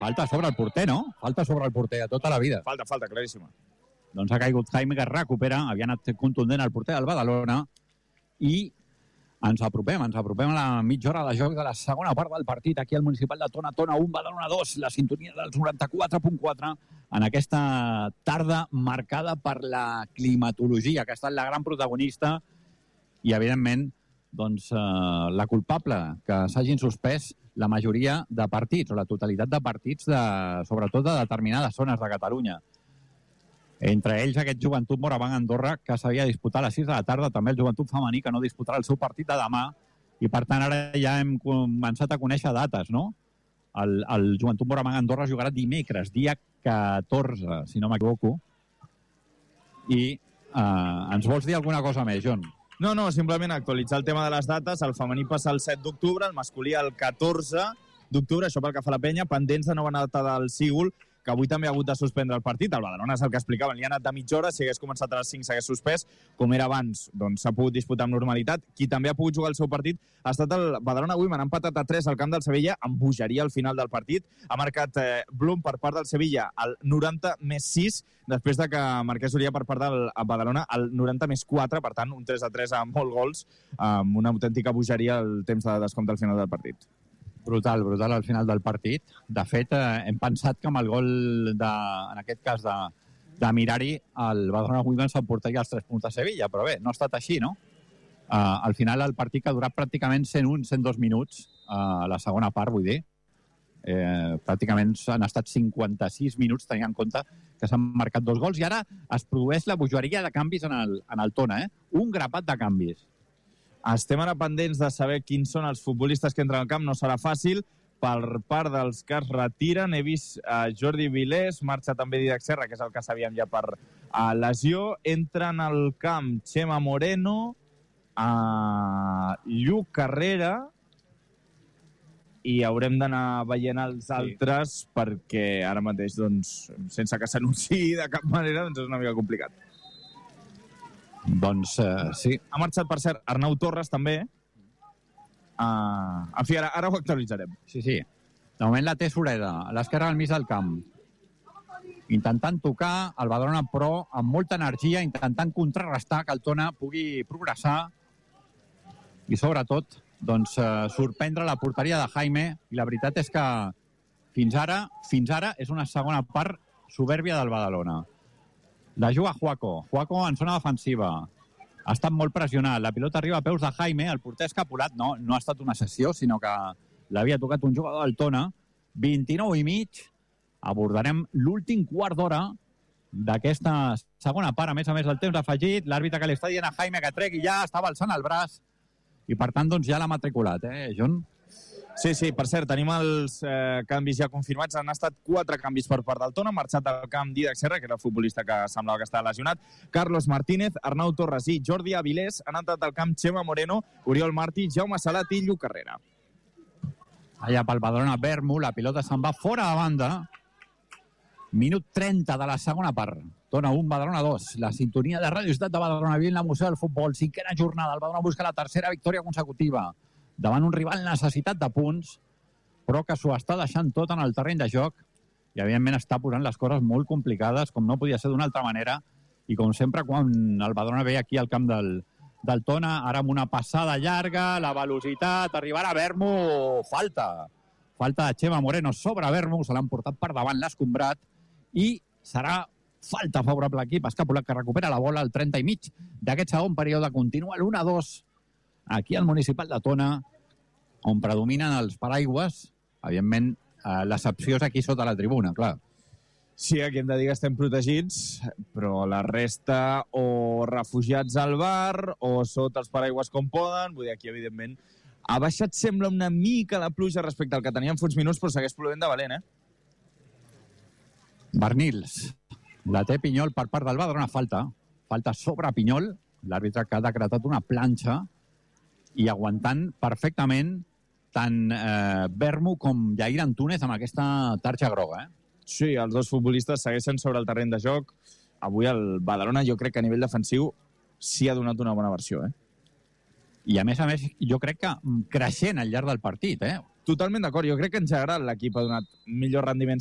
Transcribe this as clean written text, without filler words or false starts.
Falta sobre el porter, no? Falta sobre el porter de tota la vida. Falta, claríssima. Doncs ha caigut Jaime, que recupera, havia anat contundent el porter del Badalona, i ens apropem a la mitja hora de joc de la segona part del partit, aquí al Municipal de Tona, 1, Badalona 2, la sintonia dels 94.4, en aquesta tarda marcada per la climatologia, que ha estat la gran protagonista, i evidentment doncs, la culpable que s'hagin suspès la majoria de partits, o la totalitat de partits, sobretot de determinades zones de Catalunya. Entre ells aquest Joventut Morabanc Andorra, que s'havia de disputar a les 6 de la tarda, també el Joventut femení, que no disputarà el seu partit de demà, i per tant ara ja hem començat a conèixer dates, no? El Joventut Morabanc Andorra jugarà dimecres, dia 14, si no m'equivoco. I ens vols dir alguna cosa més, John? No, simplement actualitzar el tema de les dates. El femení passa el 7 d'octubre, el masculí el 14 d'octubre, això pel que fa a la penya, pendents de nova data del Sígol, que avui també ha hagut de suspendre el partit. El Badalona és el que explicaven, li ha anat de mitja hora, si hagués començat a les 5 s'hagués suspès, com era abans, doncs s'ha pogut disputar amb normalitat. Qui també ha pogut jugar el seu partit ha estat el Badalona Women, han empatat a 3 al camp del Sevilla, amb bogeria al final del partit. Ha marcat Blum per part del Sevilla al 90 més 6, després de que marqués Oria per part del Badalona al 90 més 4, per tant, un 3-3 amb molts gols, amb una autèntica bogeria al temps de descompte al final del partit. Brutal al final del partit. De fet, hem pensat que amb el gol, en aquest cas, de Mirari, el Badalona Women s'emportaria els 3 punts a Sevilla, però bé, no ha estat així, no? Al final el partit que ha durat pràcticament 101-102 minuts, a la segona part, vull dir. Pràcticament han estat 56 minuts, tenint en compte que s'han marcat 2 gols, i ara es produeix la bogeria de canvis en el Tona, un grapat de canvis. Estem ara pendents de saber quins són els futbolistes que entren al camp. No serà fàcil per part dels que es retiren. He vist Jordi Vilés, marxa també Didac Serra, que és el que sabíem ja per lesió. Entren al camp Chema Moreno, Lluc Carrera, i haurem d'anar veient els altres perquè ara mateix, doncs, sense que s'anunciï de cap manera, doncs és una mica complicat. Doncs sí. Ha marxat, per cert, Arnau Torres també. En fi, ara ho actualitzarem. Sí. De moment la té Sureda, a l'esquerra al mig del camp. Intentant tocar el Badalona, però amb molta energia, intentant contrarrestar que el Tona pugui progressar i, sobretot, doncs, sorprendre la porteria de Jaime. I la veritat és que fins ara és una segona part soberbia del Badalona. La juga Juaco en zona defensiva. Ha estat molt pressionat. La pilota arriba a peus de Jaime. El porter escapulat no ha estat una cessió, sinó que l'havia tocat un jugador del Tona. 29 i mig. Abordarem l'últim quart d'hora d'aquesta segona part. A més, el temps afegit. L'àrbitre que li està dient a Jaime que tregui ja, estava alçant el braç. I, per tant, doncs ja l'ha matriculat, John? Sí, per cert, tenim els canvis ja confirmats. Han estat 4 canvis per part del Tona. Ha marxat al camp Didac Serra, que era el futbolista que semblava que estava lesionat. Carlos Martínez, Arnau Torres i Jordi Avilés. Han entrat al camp Chema Moreno, Oriol Martí, Jaume Salat i Lluc Carrera. Allà pel Badalona Vermo, la pilota se'n va fora de banda. Minut 30 de la segona part. Tona 1, Badalona 2. La sintonia de Ràdio Ciutat de Badalona, vivint la Museu del Futbol. 5a jornada. El Badalona busca la 3a victòria consecutiva davant un rival necessitat de punts, però que s'ho està deixant tot en el terreny de joc i, evidentment, està posant les coses molt complicades, com no podia ser d'una altra manera, i com sempre quan el Badalona ve aquí al camp del Tona, ara amb una passada llarga, la velocitat, arribarà a Vermo, falta de Chema Moreno sobre Vermo, se l'han portat per davant l'escombrat, i serà falta favorable a l'equip escapulat, que recupera la bola al 30 i mig d'aquest segon període. Continua l'1-2 aquí al Municipal de Tona, on predominen els paraigües. Evidentment, l'excepció és aquí sota la tribuna, clar. Sí, aquí hem de dir que estem protegits, però la resta o refugiats al bar o sota els paraigües com poden. Vull dir, aquí, evidentment, ha baixat, sembla, una mica la pluja respecte al que teníem fa uns minuts, però segueix plovent de valent, Bernils. La té Pinyol per part del Badalona. Falta sobre Pinyol, l'àrbitre que ha decretat una planxa, i aguantant perfectament tant Vermo com Jair Antúnez amb aquesta tarja groga, Sí, els dos futbolistes segueixen sobre el terreny de joc. Avui el Badalona, jo crec que a nivell defensiu sí ha donat una bona versió, I a més, jo crec que creixent al llarg del partit, Totalment d'acord. Jo crec que en general l'equip ha donat millor rendiment